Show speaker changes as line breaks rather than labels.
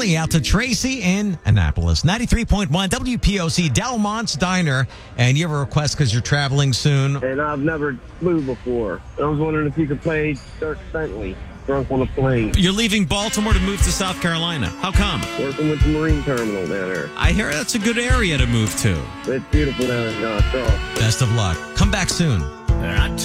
Finally, out to Tracy in Annapolis. 93.1 WPOC Delmont's Diner. And you have a request because you're traveling soon.
And I've never flew before. I was wondering if you could play Dirk Bentley, Drunk on a Plane.
You're leaving Baltimore to move to South Carolina. How come?
Working with the Marine Terminal down there.
I hear that's a good area to move to.
It's beautiful down there.
Best of luck. Come back soon.